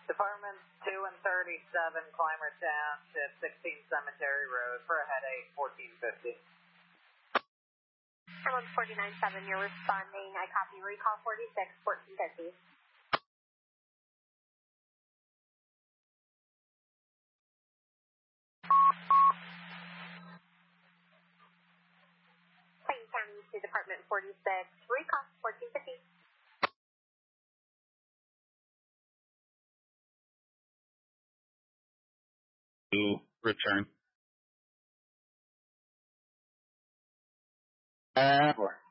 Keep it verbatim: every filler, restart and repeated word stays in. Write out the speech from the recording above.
Department two and thirty-seven, Clymer Township, sixteen Cemetery Road, for a headache, fourteen fifty. Airline forty-nine seven, you're responding. I copy recall forty-six, fourteen fifty. Clayton County to Department forty-six, recall fourteen fifty. To return. Uh, four.